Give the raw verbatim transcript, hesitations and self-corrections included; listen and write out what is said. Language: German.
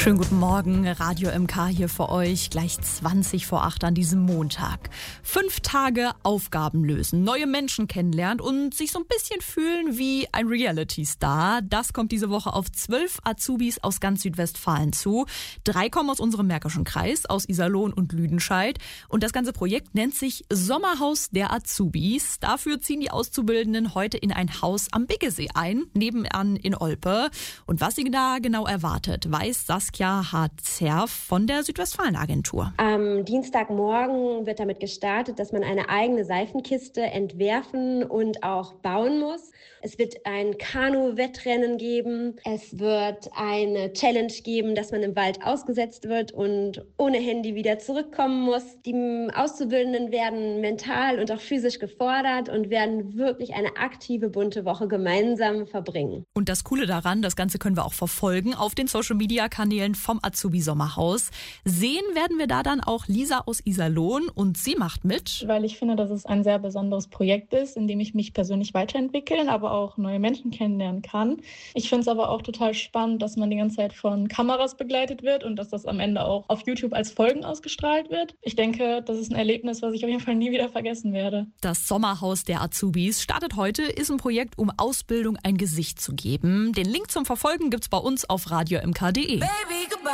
Schönen guten Morgen, Radio M K hier für euch, gleich zwanzig vor acht an diesem Montag. Fünf Tage Aufgaben lösen, neue Menschen kennenlernen und sich so ein bisschen fühlen wie ein Reality-Star. Das kommt diese Woche auf zwölf Azubis aus ganz Südwestfalen zu. Drei kommen aus unserem Märkischen Kreis, aus Iserlohn und Lüdenscheid. Und das ganze Projekt nennt sich Sommerhaus der Azubis. Dafür ziehen die Auszubildenden heute in ein Haus am Biggesee ein, nebenan in Olpe. Und was sie da genau erwartet, weiß Saskia Hart-Zerf von der Südwestfalen-Agentur. Am Dienstagmorgen wird damit gestartet, dass man eine eigene Seifenkiste entwerfen und auch bauen muss. Es wird ein Kanu-Wettrennen geben. Es wird eine Challenge geben, dass man im Wald ausgesetzt wird und ohne Handy wieder zurückkommen muss. Die Auszubildenden werden mental und auch physisch gefordert und werden wirklich eine aktive, bunte Woche gemeinsam verbringen. Und das Coole daran, das Ganze können wir auch verfolgen auf den Social-Media-Kanälen vom Azubi-Sommerhaus. Sehen werden wir da dann auch Lisa aus Iserlohn und sie macht mit. Weil ich finde, dass es ein sehr besonderes Projekt ist, in dem ich mich persönlich weiterentwickeln, aber auch neue Menschen kennenlernen kann. Ich finde es aber auch total spannend, dass man die ganze Zeit von Kameras begleitet wird und dass das am Ende auch auf YouTube als Folgen ausgestrahlt wird. Ich denke, das ist ein Erlebnis, was ich auf jeden Fall nie wieder vergessen werde. Das Sommerhaus der Azubis startet heute, ist ein Projekt, um Ausbildung ein Gesicht zu geben. Den Link zum Verfolgen gibt's bei uns auf radio m k punkt d e.